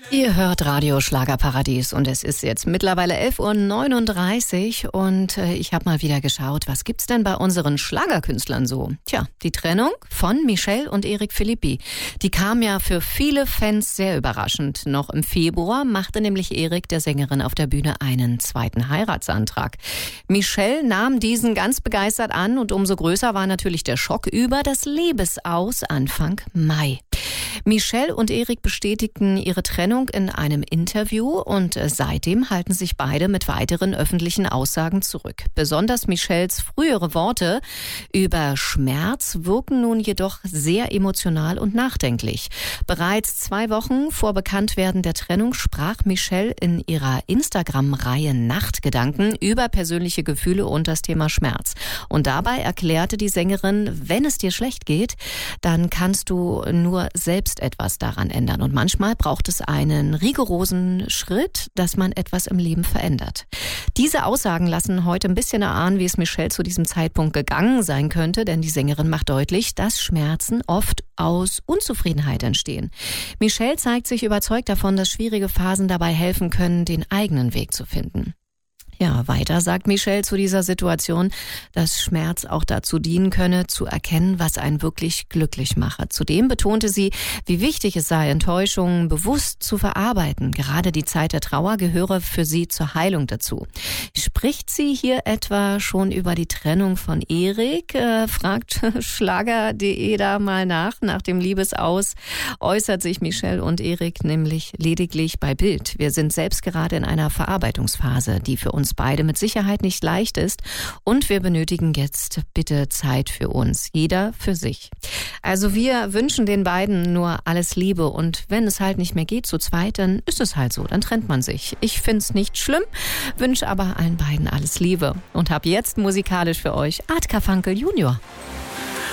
Ihr hört Radio Schlagerparadies und es ist jetzt mittlerweile 11:39 Uhr und ich habe mal wieder geschaut, was gibt's denn bei unseren Schlagerkünstlern so? Tja, die Trennung von Michelle und Eric Philippi, die kam ja für viele Fans sehr überraschend. Noch im Februar machte nämlich Eric der Sängerin auf der Bühne einen zweiten Heiratsantrag. Michelle nahm diesen ganz begeistert an und umso größer war natürlich der Schock über das Liebesaus Anfang Mai. Michelle und Eric bestätigten ihre Trennung in einem Interview und seitdem halten sich beide mit weiteren öffentlichen Aussagen zurück. Besonders Michelles frühere Worte über Schmerz wirken nun jedoch sehr emotional und nachdenklich. Bereits 2 Wochen vor Bekanntwerden der Trennung sprach Michelle in ihrer Instagram-Reihe Nachtgedanken über persönliche Gefühle und das Thema Schmerz. Und dabei erklärte die Sängerin, wenn es dir schlecht geht, dann kannst du nur selbst etwas daran ändern. Und manchmal braucht es einen rigorosen Schritt, dass man etwas im Leben verändert. Diese Aussagen lassen heute ein bisschen erahnen, wie es Michelle zu diesem Zeitpunkt gegangen sein könnte, denn die Sängerin macht deutlich, dass Schmerzen oft aus Unzufriedenheit entstehen. Michelle zeigt sich überzeugt davon, dass schwierige Phasen dabei helfen können, den eigenen Weg zu finden. Ja, weiter sagt Michelle zu dieser Situation, dass Schmerz auch dazu dienen könne, zu erkennen, was einen wirklich glücklich mache. Zudem betonte sie, wie wichtig es sei, Enttäuschungen bewusst zu verarbeiten. Gerade die Zeit der Trauer gehöre für sie zur Heilung dazu. Spricht sie hier etwa schon über die Trennung von Eric? Fragt Schlager.de da mal nach dem Liebesaus äußert sich Michelle und Eric nämlich lediglich bei Bild. Wir sind selbst gerade in einer Verarbeitungsphase, die für uns beide mit Sicherheit nicht leicht ist und wir benötigen jetzt bitte Zeit für uns, jeder für sich. Also wir wünschen den beiden nur alles Liebe und wenn es halt nicht mehr geht zu zweit, dann ist es halt so, dann trennt man sich. Ich find's nicht schlimm, wünsche aber allen beiden alles Liebe und habe jetzt musikalisch für euch Art Carfunkel Junior.